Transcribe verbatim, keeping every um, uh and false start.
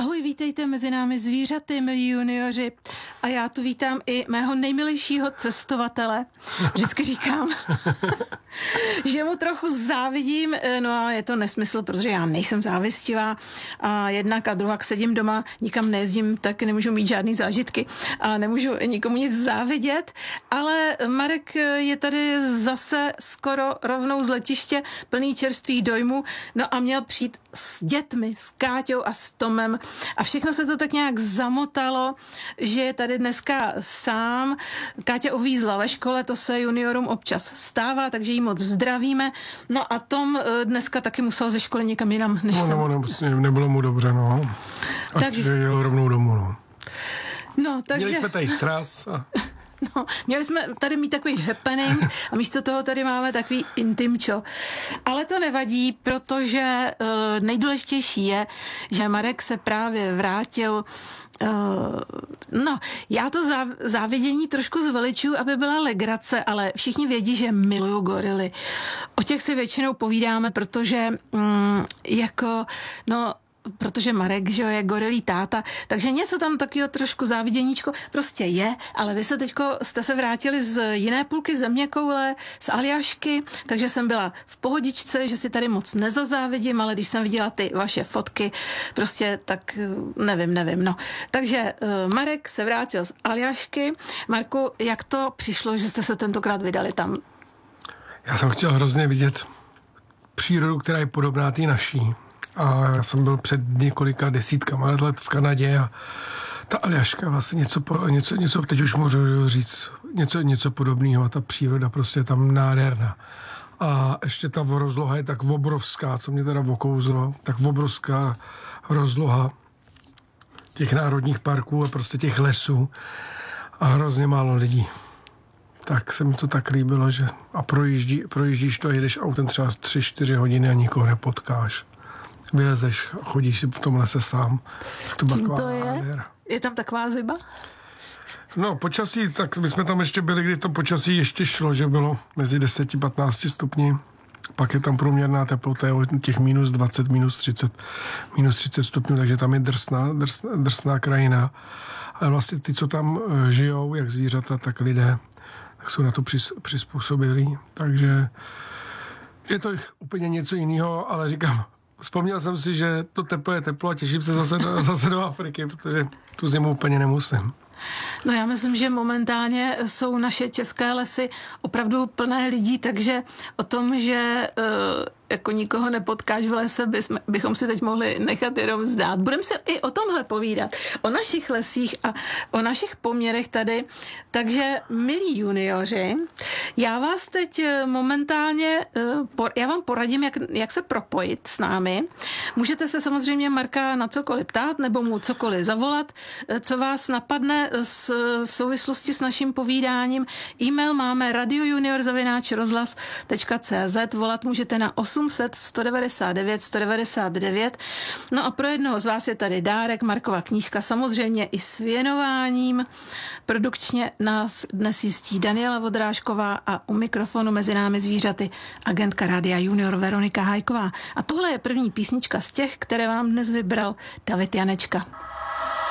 Ahoj, vítejte mezi námi zvířaty, milí junioři. A já tu vítám i mého nejmilejšího cestovatele. Vždycky říkám, že mu trochu závidím, no a je to nesmysl, protože já nejsem závistivá a jednak a druhak sedím doma, nikam nejezdím, tak nemůžu mít žádný zážitky a nemůžu nikomu nic závidět, ale Marek je tady zase skoro rovnou z letiště, plný čerstvých dojmů, no a měl přijít s dětmi, s Káťou a s Tomem a všechno se to tak nějak zamotalo, že je tady dneska sám. Káťa uvízla ve škole, to se juniorům občas stává, takže jí moc zdravíme. No a Tom dneska taky musel ze školy někam jinam, než no, jsem. No, ne, nebylo mu dobře, no. Ať takže jel rovnou domů, no. No, takže... Měli jsme tady stres a... No, měli jsme tady mít takový happening a místo toho tady máme takový intimčo. Ale to nevadí, protože uh, nejdůležitější je, že Marek se právě vrátil. Uh, no, já to záv, závidění trošku zveličuju, aby byla legrace, ale všichni vědí, že miluju gorily. O těch si většinou povídáme, protože um, jako, no, protože Marek, že je gorilí táta, takže něco tam takového trošku záviděníčko prostě je, ale vy se teďko jste se vrátili z jiné půlky zeměkoule, z Aljašky, takže jsem byla v pohodičce, že si tady moc nezazávidím, ale když jsem viděla ty vaše fotky, prostě tak nevím, nevím, no. Takže uh, Marek se vrátil z Aljašky. Marku, jak to přišlo, že jste se tentokrát vydali tam? Já jsem chtěl hrozně vidět přírodu, která je podobná té naší. A já jsem byl před několika desítkama let v Kanadě a ta Aljaška vlastně něco, něco, něco teď už můžu říct, něco, něco podobného a ta příroda prostě je tam nádherná. A ještě ta rozloha je tak obrovská, co mě teda okouzlo, tak obrovská rozloha těch národních parků a prostě těch lesů a hrozně málo lidí. Tak se mi to tak líbilo, že a projíždí, projíždíš to a jedeš autem třeba tři čtyři hodiny a nikoho nepotkáš. Vylezeš, chodíš si v tom lese sám. To čím to je? Nádhera. Je tam taková ziba? No, počasí, tak my jsme tam ještě byli, kdy to počasí ještě šlo, že bylo mezi deset a patnáct stupni. Pak je tam průměrná teplota těch minus dvacet, minus třicet, minus třicet stupňů, takže tam je drsná, drsná, drsná krajina. Ale vlastně ty, co tam žijou, jak zvířata, tak lidé, tak jsou na to přizpůsobilí. Takže je to úplně něco jiného, ale říkám, vzpomněl jsem si, že to teplo je teplo a těším se zase do, zase do Afriky, protože tu zimu úplně nemusím. No já myslím, že momentálně jsou naše české lesy opravdu plné lidí, takže o tom, že uh, jako nikoho nepotkáš v lese, bysme, bychom si teď mohli nechat jenom zdát. Budeme si i o tomhle povídat, o našich lesích a o našich poměrech tady. Takže, milí junioři, já vás teď momentálně, uh, já vám poradím, jak, jak se propojit s námi. Můžete se samozřejmě Marka na cokoliv ptát, nebo mu cokoliv zavolat, co vás napadne s, v souvislosti s naším povídáním. E-mail máme radiojunior zavináč rozhlas tečka cé zet, volat můžete na osm set, sto devadesát devět, sto devadesát devět. No a pro jednoho z vás je tady dárek, Markova knížka, samozřejmě i s věnováním. Produkčně nás dnes jistí Daniela Vodrážková a u mikrofonu mezi námi zvířaty agentka Rádia Junior Veronika Hajková. A tohle je první písnička z těch, které vám dnes vybral David Janečka.